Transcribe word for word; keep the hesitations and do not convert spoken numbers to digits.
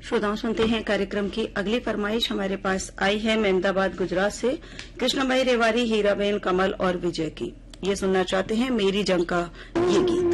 श्रोताओं सुनते हैं कार्यक्रम की अगली फरमाइश हमारे पास आई है मेहमदाबाद गुजरात से कृष्णभाई रेवारी, हीराबेन, कमल और विजय की। ये सुनना चाहते हैं मेरी जंग का ये गीत।